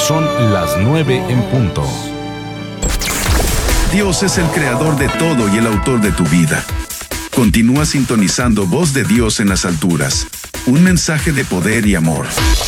Son las 9 en punto. Dios es el creador de todo y el autor de tu vida. Continúa sintonizando Voz de Dios en las alturas. Un mensaje de poder y amor.